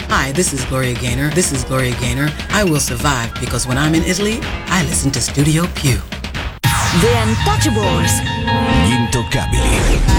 Hi, this is Gloria Gaynor. This is Gloria Gaynor. I will survive because when I'm in Italy, I listen to Studio Pew. The Untouchables. Gli Intoccabili.